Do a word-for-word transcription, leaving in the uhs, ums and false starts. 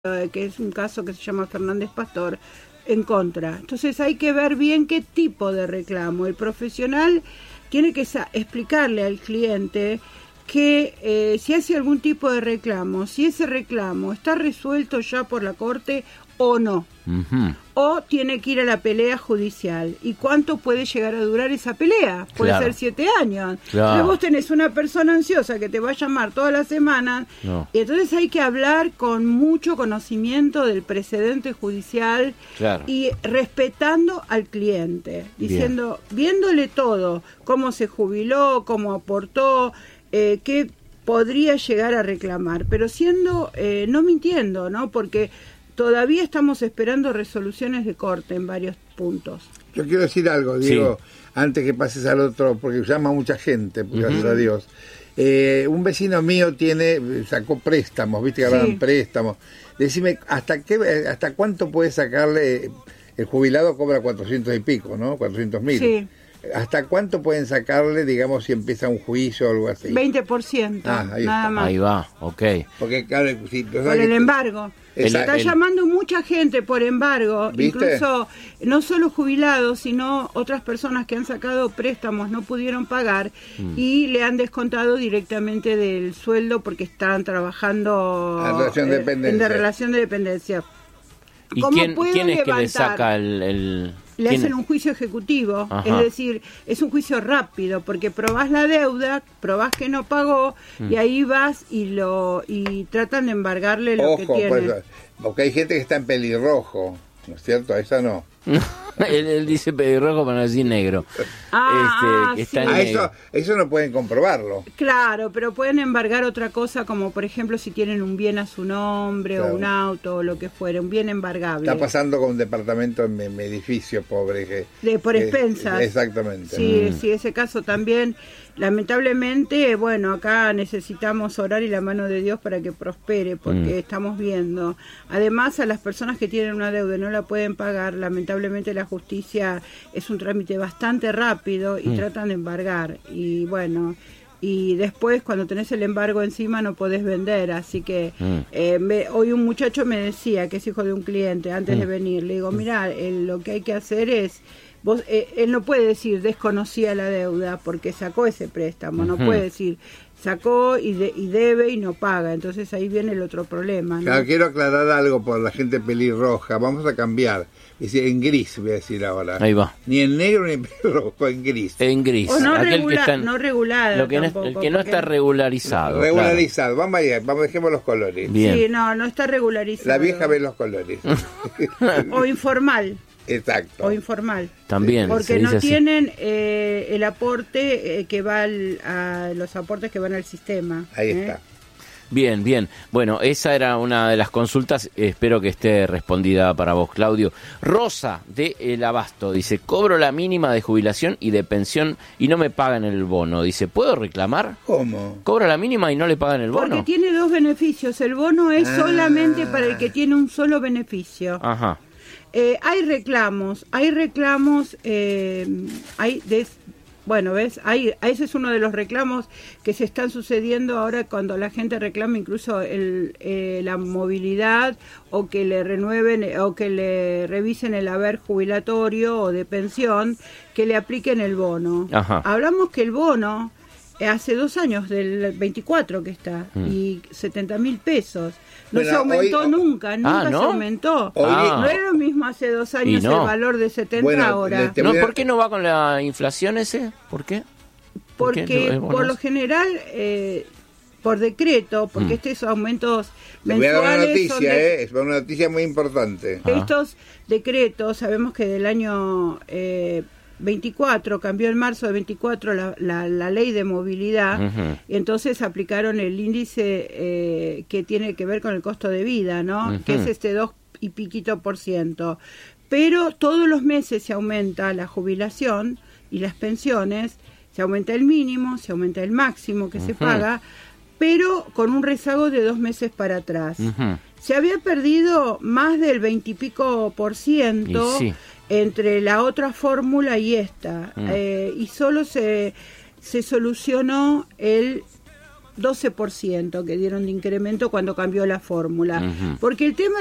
que es un caso que se llama Fernández Pastor, en contra. Entonces hay que ver bien qué tipo de reclamo. El profesional tiene que explicarle al cliente que eh, si hace algún tipo de reclamo, si ese reclamo está resuelto ya por la corte o no, uh-huh. o tiene que ir a la pelea judicial. ¿Y cuánto puede llegar a durar esa pelea? Puede claro. ser siete años. Claro. Entonces vos tenés una persona ansiosa que te va a llamar todas las semanas, no. y entonces hay que hablar con mucho conocimiento del precedente judicial, claro. y respetando al cliente, diciendo, Bien. viéndole todo, cómo se jubiló, cómo aportó, eh, qué podría llegar a reclamar, pero siendo, eh, no mintiendo, ¿no? Porque todavía estamos esperando resoluciones de corte en varios puntos. Yo quiero decir algo, Diego, sí. antes que pases al otro, porque llama mucha gente, uh-huh. gracias a Dios. Eh, un vecino mío tiene, sacó préstamos, viste que sí. hablan préstamos. Decime, ¿hasta qué, hasta cuánto puede sacarle? El jubilado cobra cuatrocientos y pico, ¿no? cuatrocientos mil. Sí. ¿Hasta cuánto pueden sacarle, digamos, si empieza un juicio o algo así? veinte por ciento, ah, ahí nada está. más. Ahí va, ok. Porque, claro, si, por el que... embargo. El, está el... llamando mucha gente por embargo, ¿viste? Incluso no solo jubilados, sino otras personas que han sacado préstamos, no pudieron pagar mm. y le han descontado directamente del sueldo porque están trabajando en relación de dependencia. En relación de dependencia. ¿Y quién, quién es que le saca el...? el... Le hacen un juicio ejecutivo, Ajá. es decir, es un juicio rápido, porque probás la deuda, probás que no pagó, mm. y ahí vas y lo y tratan de embargarle lo Ojo, que tiene. Pues, porque hay gente que está en pelirrojo, ¿no es cierto? A esa no. él, él dice pelirrojo para no decir negro. Ah, este, que sí. está ah, negro. eso, eso no pueden comprobarlo. Claro, pero pueden embargar otra cosa, como por ejemplo si tienen un bien a su nombre, claro. o un auto, o lo que fuera, un bien embargable. Está pasando con un departamento en mi edificio, pobre. Que, de por que, expensas. Exactamente. Sí, mm. sí, ese caso también. Lamentablemente, bueno, acá necesitamos orar y la mano de Dios para que prospere, porque mm. estamos viendo. Además, a las personas que tienen una deuda y no la pueden pagar, lamentablemente la justicia es un trámite bastante rápido y mm. tratan de embargar. Y bueno, y después cuando tenés el embargo encima no podés vender. Así que mm. eh, me, hoy un muchacho me decía, que es hijo de un cliente, antes mm. de venir, le digo, mira, lo que hay que hacer es... Vos, eh, él no puede decir desconocía la deuda porque sacó ese préstamo, uh-huh. no puede decir sacó y, de, y debe y no paga, entonces ahí viene el otro problema, ¿no? Claro, quiero aclarar algo por la gente pelirroja, vamos a cambiar, es decir, en gris voy a decir ahora. Ahí va. Ni en negro ni en pelirrojo, en gris. En gris. O no, Aquel regula, que está en, no regulado lo que tampoco, no, el que no está regularizado. Regularizado, claro. vamos allá, vamos, dejemos los colores. Bien. Sí, no, no está regularizado. La vieja ve los colores. O informal. Exacto. O informal. También. Porque no tienen eh, el aporte eh, que va al, a los aportes que van al sistema. Ahí ¿eh? está. Bien, bien. Bueno, esa era una de las consultas. Espero que esté respondida para vos, Claudio. Rosa de El Abasto dice: cobro la mínima de jubilación y de pensión y no me pagan el bono. Dice: ¿puedo reclamar? ¿Cómo? ¿Cobra la mínima y no le pagan el bono? Porque tiene dos beneficios. El bono es ah. solamente para el que tiene un solo beneficio. Ajá. Eh, hay reclamos, hay reclamos, eh, hay des, bueno, ves, hay, ese es uno de los reclamos que se están sucediendo ahora cuando la gente reclama incluso el, eh, la movilidad o que le renueven o que le revisen el haber jubilatorio o de pensión, que le apliquen el bono. Ajá. Hablamos que el bono hace dos años, del veinticuatro que está, mm. y setenta mil pesos. No bueno, se aumentó hoy, nunca, nunca ah, ¿no? se aumentó. Ah. No era lo mismo hace dos años no. el valor de setenta bueno, ahora. No, ¿por qué no va con la inflación ese? ¿Por qué? ¿Por porque qué? por lo general, eh, por decreto, porque mm. estos aumentos mensuales... Voy a dar una noticia, son de, eh, es una noticia muy importante. Estos ah. decretos, sabemos que del año... Eh, veinticuatro, cambió en marzo de veinticuatro la, la, la ley de movilidad, uh-huh. y entonces aplicaron el índice eh, que tiene que ver con el costo de vida, ¿no? Uh-huh. Que es este dos y piquito por ciento. Pero todos los meses se aumenta la jubilación y las pensiones, se aumenta el mínimo, se aumenta el máximo que uh-huh. se paga, pero con un rezago de dos meses para atrás. Uh-huh. Se había perdido más del veintipico por ciento sí. entre la otra fórmula y esta, mm. eh, y solo se, se solucionó el doce por ciento que dieron de incremento cuando cambió la fórmula. Uh-huh. Porque el tema